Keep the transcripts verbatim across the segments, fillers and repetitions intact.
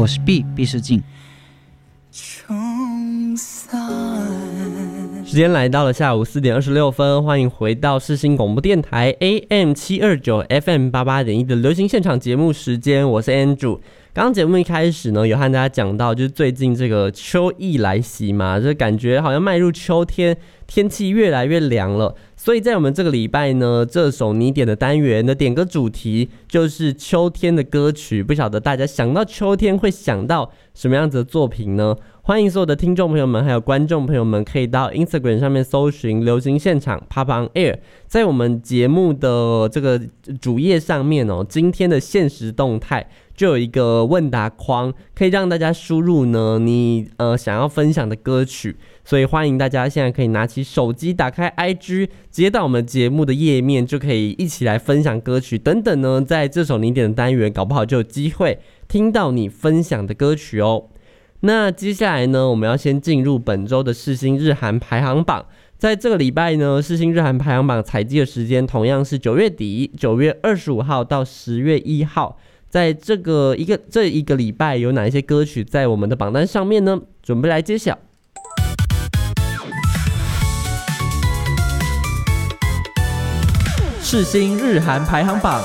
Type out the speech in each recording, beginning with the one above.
我是毕毕世静。 时间来到了下午四点二十六分，欢迎回到世新广播电台 A M 七二九 F M 八八点一的流行现场节目时间，我是 Andrew。刚刚节目一开始呢，有和大家讲到，就是最近这个秋意来袭嘛，就感觉好像迈入秋天，天气越来越凉了。所以在我们这个礼拜呢，这首你点的单元的点歌主题就是秋天的歌曲。不晓得大家想到秋天会想到什么样子的作品呢？欢迎所有的听众朋友们还有观众朋友们可以到 Instagram 上面搜寻流行现场 Pop on Air， 在我们节目的这个主页上面哦，今天的限时动态就有一个问答框，可以让大家输入呢你呃想要分享的歌曲，所以欢迎大家现在可以拿起手机打开 I G， 直接到我们节目的页面就可以一起来分享歌曲等等呢，在这首你点的单元搞不好就有机会听到你分享的歌曲哦。那接下来呢，我们要先进入本周的世新日韩排行榜。在这个礼拜呢，世新日韩排行榜采集的时间同样是九月底，九月二十五号到十月一号。在这个一个这一个礼拜有哪一些歌曲在我们的榜单上面呢？准备来揭晓。 世新日韩排行榜。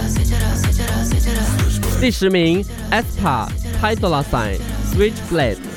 第十名 ，aespa Ty Dolla Sign Switchblade。